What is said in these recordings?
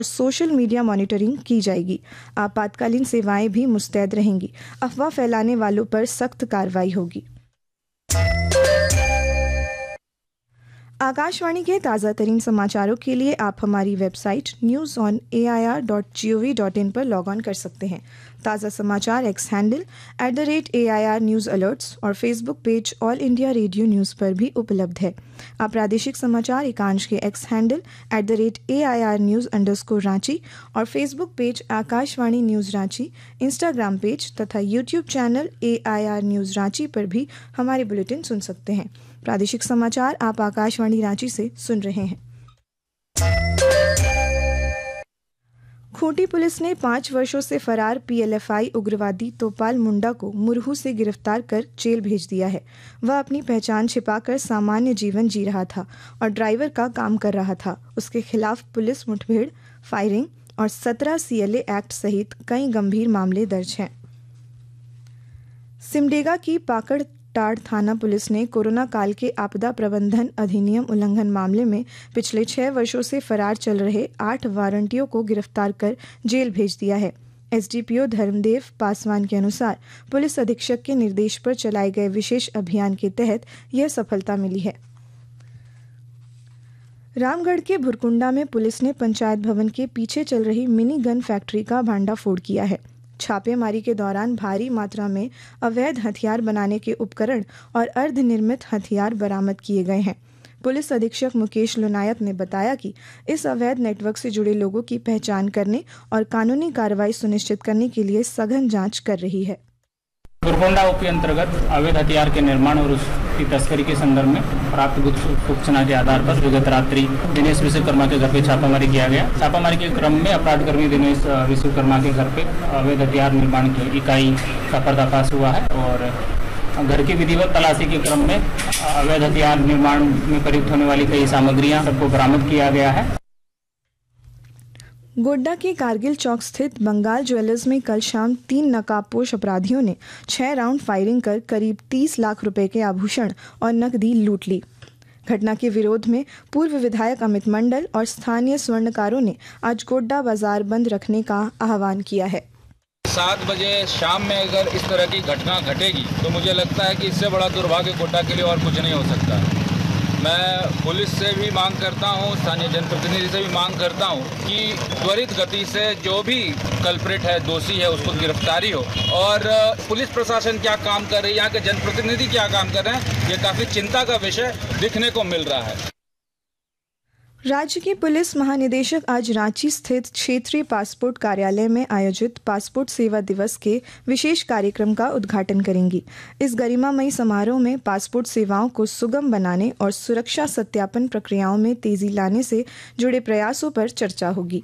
Social media monitoring की जाएगी। आपातकालीन सेवाएं भी मुस्तैद रहेंगी। अफवाह फैलाने वालों पर सख्त कार्रवाई होगी। आकाशवाणी के ताज़ा तरीन समाचारों के लिए आप हमारी वेबसाइट newsonair.gov.in पर लॉग ऑन कर सकते हैं। ताज़ा समाचार x handle @AIR news alerts और Facebook page all India radio news पर भी उपलब्ध है। आप प्रादेशिक समाचार एकांश के एक्स हैंडल @AIR न्यूज़_रांची और Facebook page Akashvani news Ranchi, Instagram page तथा YouTube channel AIR news Ranchi पर भी हमारे बुलेटिन सुन सकते हैं। प्रादेशिक समाचार आप आकाशवाणी रांची से सुन रहे हैं। खूंटी पुलिस ने 5 वर्षों से फरार PLFI उग्रवादी तोपाल मुंडा को मुरहू से गिरफ्तार कर जेल भेज दिया है। वह अपनी पहचान छिपाकर सामान्य जीवन जी रहा था और ड्राइवर का काम कर रहा था। उसके खिलाफ पुलिस मुठभेड़, फायरिंग और 17 CLA एक्ट सहित कई गंभीर मामले दर्ज हैं। सिमडेगा की पाकड़ टाड़ थाना पुलिस ने कोरोना काल के आपदा प्रबंधन अधिनियम उल्लंघन मामले में पिछले 6 वर्षों से फरार चल रहे 8 वारंटियों को गिरफ्तार कर जेल भेज दिया है। SDPO धर्मदेव पासवान के अनुसार पुलिस अधीक्षक के निर्देश पर चलाए गए विशेष अभियान के तहत यह सफलता मिली है। रामगढ़ के भुरकुंडा में पुलिस ने पंचायत भवन के पीछे चल रही मिनी गन फैक्ट्री का भांडाफोड़ किया है। छापेमारी के दौरान भारी मात्रा में अवैध हथियार बनाने के उपकरण और अर्धनिर्मित हथियार बरामद किए गए हैं। पुलिस अधीक्षक मुकेश लुनायत ने बताया कि इस अवैध नेटवर्क से जुड़े लोगों की पहचान करने और कानूनी कार्रवाई सुनिश्चित करने के लिए सघन जांच कर रही है। भुरकुंडा के अंतर्गत अवैध हथियार के निर्माण और उसकी तस्करी के संदर्भ में प्राप्त गुप्त सूचना के आधार पर विगत रात्रि दिनेश विश्वकर्मा के घर पे छापामारी किया गया। छापामारी के क्रम में अपराधकर्मी दिनेश विश्वकर्मा के घर पे अवैध हथियार निर्माण की इकाई का पर्दाफाश हुआ है और घर की विधिवत तलाशी के क्रम में अवैध हथियार निर्माण में प्रयुक्त होने वाली कई सामग्रियां सबको बरामद किया गया है। गोड्डा के कारगिल चौक स्थित बंगाल ज्वेलर्स में कल शाम 3 नकाबपोश अपराधियों ने 6 राउंड फायरिंग कर करीब 30 लाख रुपए के आभूषण और नकदी लूट ली। घटना के विरोध में पूर्व विधायक अमित मंडल और स्थानीय स्वर्णकारों ने आज गोड्डा बाजार बंद रखने का आह्वान किया है। 7 बजे शाम में अगर इस तरह की घटना घटेगी तो मुझे लगता है कि इससे बड़ा दुर्भाग्य गोड्डा के लिए और कुछ नहीं हो सकता। मैं पुलिस से भी मांग करता हूं, स्थानीय जनप्रतिनिधि से भी मांग करता हूं कि त्वरित गति से जो भी कल्प्रिट है, दोषी है, उसको गिरफ्तारी हो। और पुलिस प्रशासन क्या काम कर रही है, यहाँ के जनप्रतिनिधि क्या काम कर रहे हैं, ये काफ़ी चिंता का विषय दिखने को मिल रहा है। राज्य के पुलिस महानिदेशक आज रांची स्थित क्षेत्रीय पासपोर्ट कार्यालय में आयोजित पासपोर्ट सेवा दिवस के विशेष कार्यक्रम का उद्घाटन करेंगी। इस गरिमामयी समारोह में पासपोर्ट सेवाओं को सुगम बनाने और सुरक्षा सत्यापन प्रक्रियाओं में तेजी लाने से जुड़े प्रयासों पर चर्चा होगी।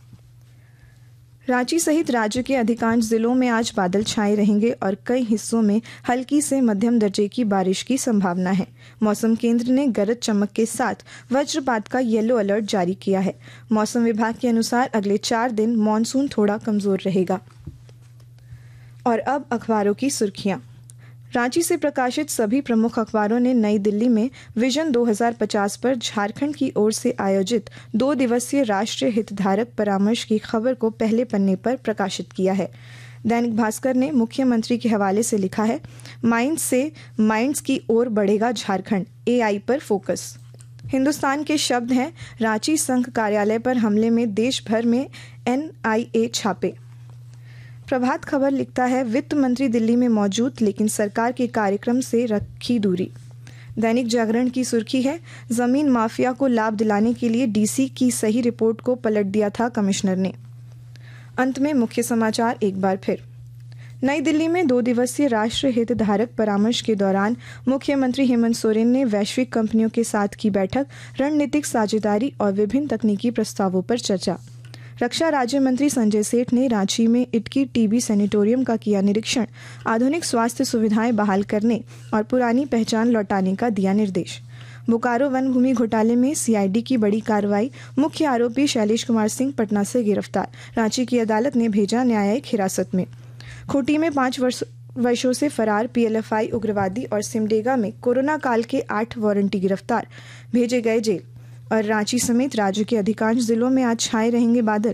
रांची सहित राज्य के अधिकांश जिलों में आज बादल छाए रहेंगे और कई हिस्सों में हल्की से मध्यम दर्जे की बारिश की संभावना है। मौसम केंद्र ने गरज चमक के साथ वज्रपात का येलो अलर्ट जारी किया है। मौसम विभाग के अनुसार अगले 4 दिन मॉनसून थोड़ा कमजोर रहेगा। और अब अखबारों की सुर्खियां। रांची से प्रकाशित सभी प्रमुख अखबारों ने नई दिल्ली में विजन 2050 पर झारखंड की ओर से आयोजित 2 दिवसीय राष्ट्रीय हितधारक परामर्श की खबर को पहले पन्ने पर प्रकाशित किया है। दैनिक भास्कर ने मुख्यमंत्री के हवाले से लिखा है, माइंड से माइंड्स की ओर बढ़ेगा झारखंड, AI पर फोकस। हिंदुस्तान के शब्द हैं, रांची संघ कार्यालय पर हमले में देश भर में NIA छापे। प्रभात खबर लिखता है, वित्त मंत्री दिल्ली में मौजूद लेकिन सरकार के कार्यक्रम से रखी दूरी। दैनिक जागरण की सुर्खी है, जमीन माफिया को लाभ दिलाने के लिए DC की सही रिपोर्ट को पलट दिया था कमिश्नर ने। अंत में मुख्य समाचार एक बार फिर। नई दिल्ली में 2 दिवसीय राष्ट्रीय हितधारक परामर्श के दौरान मुख्यमंत्री हेमंत सोरेन ने वैश्विक कंपनियों के साथ की बैठक, रणनीतिक साझेदारी और विभिन्न तकनीकी प्रस्तावों पर चर्चा। रक्षा राज्य मंत्री संजय सेठ ने रांची में इटकी TB सैनिटोरियम का किया निरीक्षण, आधुनिक स्वास्थ्य सुविधाएं बहाल करने और पुरानी पहचान लौटाने का दिया निर्देश। बोकारो वन भूमि घोटाले में CID की बड़ी कार्रवाई, मुख्य आरोपी शैलेश कुमार सिंह पटना से गिरफ्तार, रांची की अदालत ने भेजा न्यायिक हिरासत में। खूंटी में 5 वर्षों से फरार PLFI उग्रवादी और सिमडेगा में कोरोना काल के 8 वारंटी गिरफ्तार, भेजे गए जेल। और रांची समेत राज्य के अधिकांश जिलों में आज छाए रहेंगे बादल।